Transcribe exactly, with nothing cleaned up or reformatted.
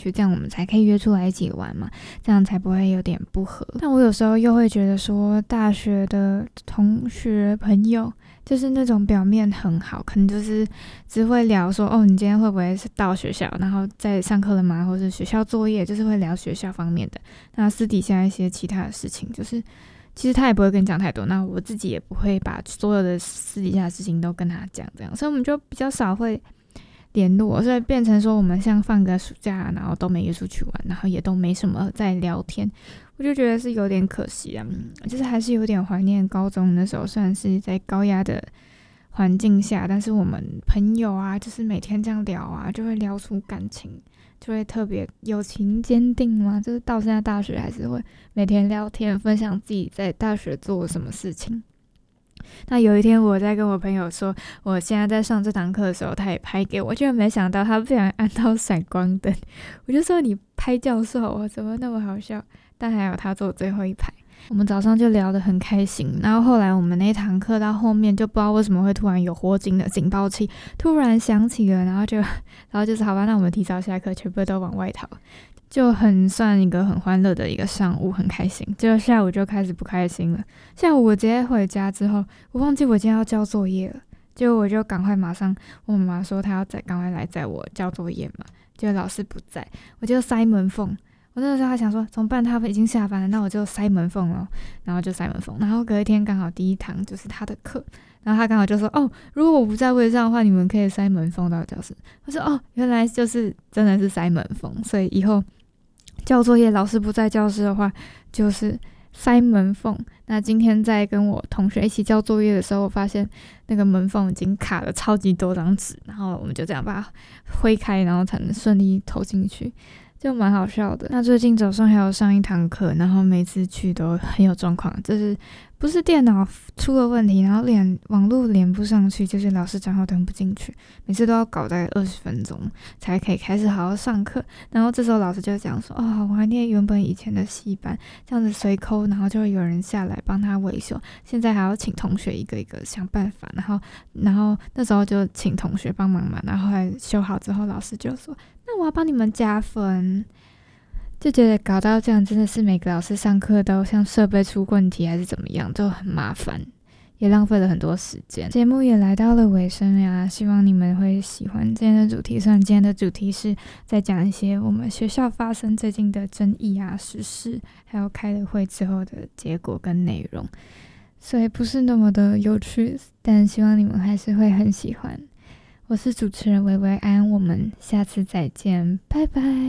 趣，这样我们才可以约出来一起玩嘛，这样才不会有点不合。但我有时候又会觉得说，大学的同学朋友就是那种表面很好，可能就是只会聊说，哦，你今天会不会是到学校，然后在上课了吗，或是学校作业，就是会聊学校方面的。那私底下一些其他的事情，就是其实他也不会跟你讲太多，那我自己也不会把所有的私底下的事情都跟他讲，这样，所以我们就比较少会联络，所以变成说我们像放个暑假，然后都没约出去玩，然后也都没什么在聊天，我就觉得是有点可惜啊。就是还是有点怀念高中的时候，虽然是在高压的环境下，但是我们朋友啊，就是每天这样聊啊，就会聊出感情，就会特别友情坚定嘛。就是到现在大学还是会每天聊天，分享自己在大学做什么事情。那有一天我在跟我朋友说我现在在上这堂课的时候，他也拍给我，居然没想到他不小心按到闪光灯，我就说你拍教授怎么那么好笑，但还有他坐最后一排。我们早上就聊得很开心，然后后来我们那堂课到后面就不知道为什么会突然有火警的警报器突然响起了，然后就然后就是好吧，那我们提早下课，全部都往外逃，就很算一个很欢乐的一个上午，很开心。结果下午就开始不开心了，下午我直接回家之后，我忘记我今天要交作业了，结果我就赶快马上我妈妈说她要再赶快来载我交作业嘛，结果老师不在，我就塞门缝。我那个时候还想说怎么办，他已经下班了，那我就塞门缝了，然后就塞门缝。然后隔一天刚好第一堂就是他的课，然后他刚好就说，哦，如果我不在位上的话，你们可以塞门缝到教室。我说，哦，原来就是真的是塞门缝，所以以后交作业老师不在教室的话就是塞门缝。那今天在跟我同学一起交作业的时候，我发现那个门缝已经卡了超级多张纸，然后我们就这样把它挥开，然后才能顺利投进去，就蛮好笑的。那最近早上还有上一堂课，然后每次去都很有状况，就是不是电脑出了问题，然后连网络连不上去，就是老师账号登不进去，每次都要搞大概二十分钟才可以开始好好上课。然后这时候老师就讲说，哦，我怀念原本以前的戏班，这样子随扣，然后就会有人下来帮他维修，现在还要请同学一个一个想办法，然后然后那时候就请同学帮忙嘛，然后后来修好之后，老师就说，那我要帮你们加分。就觉得搞到这样真的是每个老师上课都像设备出问题还是怎么样，就很麻烦，也浪费了很多时间。节目也来到了尾声呀，希望你们会喜欢今天的主题。虽然今天的主题是在讲一些我们学校发生最近的争议啊、时事，还有开了会之后的结果跟内容，所以不是那么的有趣，但希望你们还是会很喜欢。我是主持人维维安，我们下次再见，拜拜。